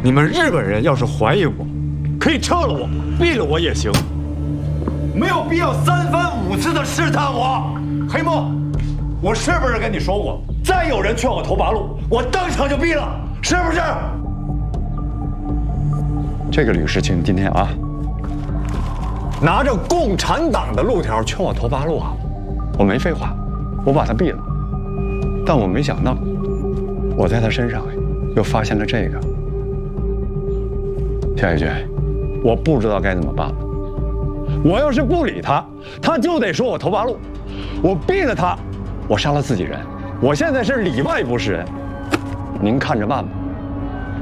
你们日本人要是怀疑我，可以撤了我，毙了我也行，没有必要3番5次的试探我。黑木，我是不是跟你说过，再有人劝我投八路，我当场就毙了，是不是？ 这个吕世清今天啊，拿着共产党的路条劝我投八路啊，我没废话，我把他毙了。但我没想到，我在他身上又发现了这个。夏雨军，我不知道该怎么办了。我要是不理他，他就得说我投八路；我毙了他，我杀了自己人。我现在是里外不是人，您看着办吧。